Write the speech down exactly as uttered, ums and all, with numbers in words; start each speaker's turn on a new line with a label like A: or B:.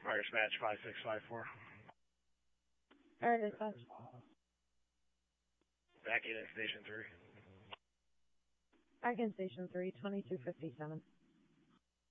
A: Fire dispatch five six five four.
B: Fire dispatch.
A: Back in at station three.
B: Back in station three, twenty-two fifty-seven.